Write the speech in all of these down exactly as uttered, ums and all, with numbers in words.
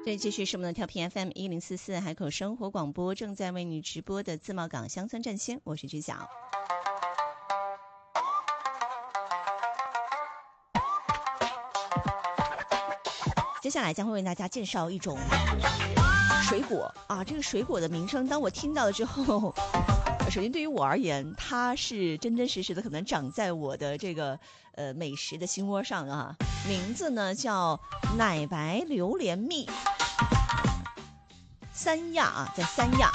这继续是我们的调频 F M 一零四四海口生活广播，正在为你直播的自贸港乡村战线，我是居晓。接下来将会为大家介绍一种水果啊，这个水果的名称，当我听到了之后，首先对于我而言，它是真真实实的可能长在我的这个呃美食的心窝上啊。名字呢叫奶白榴莲蜜。三亚啊，在三亚。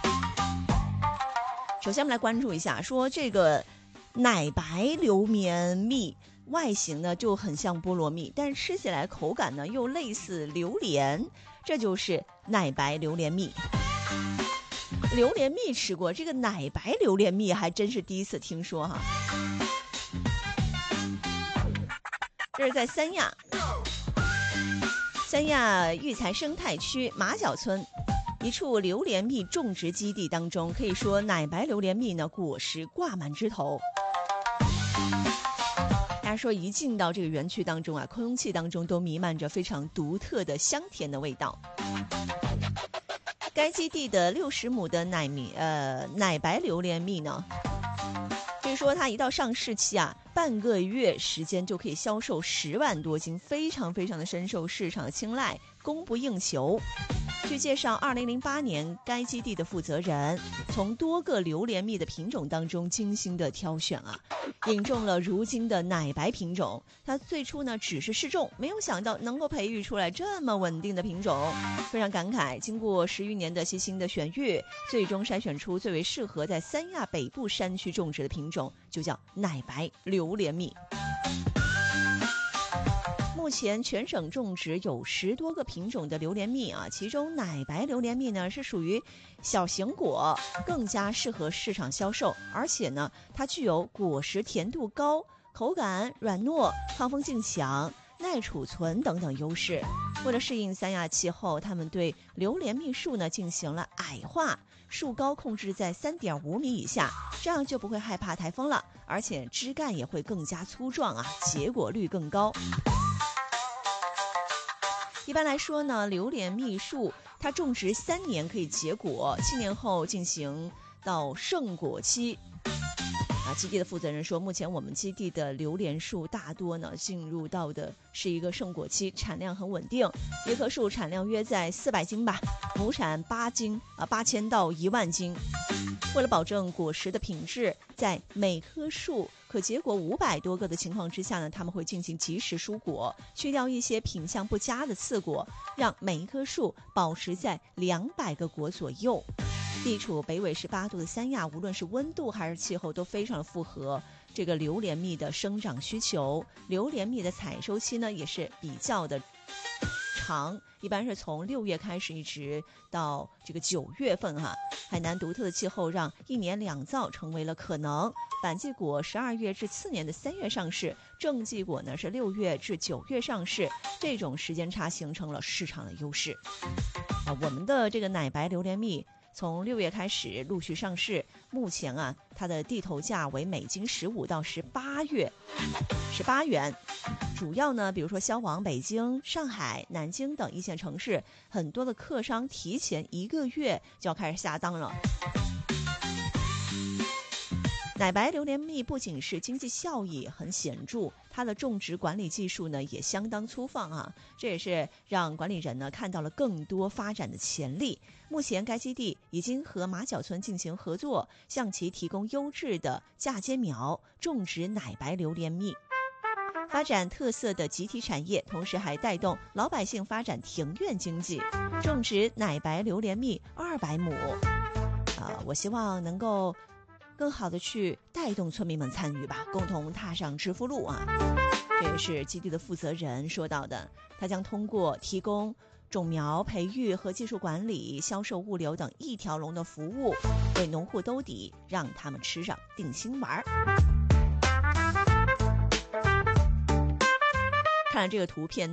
首先我们来关注一下，说这个奶白榴莲蜜外形呢就很像菠萝蜜，但是吃起来口感呢又类似榴莲，这就是奶白榴莲蜜。榴莲蜜吃过，这个奶白榴莲蜜还真是第一次听说哈。这是在三亚，三亚育才生态区马角村一处榴莲蜜种植基地当中，可以说奶白榴莲蜜呢果实挂满枝头。大家说一进到这个园区当中啊，空气当中都弥漫着非常独特的香甜的味道。该基地的六十亩的奶蜜呃奶白榴莲蜜呢，可以说它一到上市期啊，半个月时间就可以销售十万多斤，非常非常的深受市场的青睐，供不应求。据介绍，二零零八年该基地的负责人从多个榴莲蜜的品种当中精心的挑选啊，引种了如今的奶白品种。他最初呢只是试种，没有想到能够培育出来这么稳定的品种，非常感慨。经过十余年的细心的选育，最终筛选出最为适合在三亚北部山区种植的品种，就叫奶白榴莲蜜。目前全省种植有十多个品种的榴莲蜜啊，其中奶白榴莲蜜呢是属于小型果，更加适合市场销售，而且呢它具有果实甜度高、口感软糯、抗风性强、耐储存等等优势。为了适应三亚气候，他们对榴莲蜜树呢进行了矮化，树高控制在 三点五米以下，这样就不会害怕台风了，而且枝干也会更加粗壮啊，结果率更高。一般来说呢，榴莲蜜树它种植三年可以结果，七年后进行到盛果期。啊，基地的负责人说，目前我们基地的榴莲树大多呢进入到的是一个盛果期，产量很稳定，一棵树产量约在四百斤吧，亩产八斤啊八千到一万斤。为了保证果实的品质，在每棵树可结果五百多个的情况之下呢，他们会进行及时疏果，去掉一些品相不佳的次果，让每一棵树保持在两百个果左右。地处北纬十八度的三亚，无论是温度还是气候都非常符合这个榴莲蜜的生长需求。榴莲蜜的采收期呢也是比较的长，一般是从六月开始一直到这个九月份哈。海南独特的气候让一年两造成为了可能，反季果十二月至次年的三月上市，正季果呢是六月至九月上市，这种时间差形成了市场的优势。啊，我们的这个奶白榴莲蜜从六月开始陆续上市，目前啊，它的地头价为每斤十五到十八月十八元。主要呢，比如说销往北京、上海、南京等一线城市，很多的客商提前一个月就要开始下单了。奶白榴莲蜜不仅是经济效益很显著，它的种植管理技术呢也相当粗放啊，这也是让管理人呢看到了更多发展的潜力。目前该基地已经和马角村进行合作，向其提供优质的嫁接苗，种植奶白榴莲蜜，发展特色的集体产业，同时还带动老百姓发展庭院经济。种植奶白榴莲蜜二百亩，啊，我希望能够更好的去带动村民们参与吧，共同踏上致富路啊！这也是基地的负责人说到的，他将通过提供种苗培育和技术管理、销售物流等一条龙的服务，为农户兜底，让他们吃上定心丸。看了这个图片。